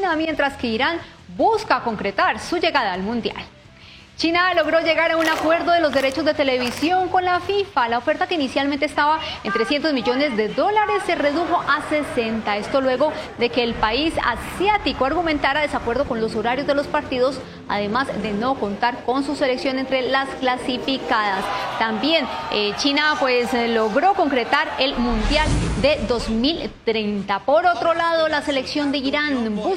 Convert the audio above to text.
China, mientras que Irán busca concretar su llegada al Mundial. China logró llegar a un acuerdo de los derechos de televisión con la FIFA. La oferta, que inicialmente estaba en $300 millones, se redujo a 60. Esto luego de que el país asiático argumentara desacuerdo con los horarios de los partidos, además de no contar con su selección entre las clasificadas. También China logró concretar el Mundial de 2030. Por otro lado, la selección de Irán busca